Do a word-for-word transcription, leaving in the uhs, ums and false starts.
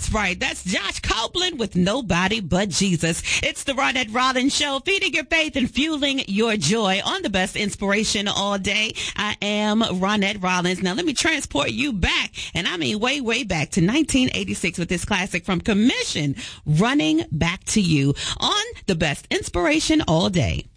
That's right. That's Josh Copeland with Nobody But Jesus. It's the Ronette Rollins Show, feeding your faith and fueling your joy on the best inspiration all day. I am Ronette Rollins. Now, let me transport you back, and I mean way, way back to nineteen eighty-six with this classic from Commission, Running Back to You on the best inspiration all day.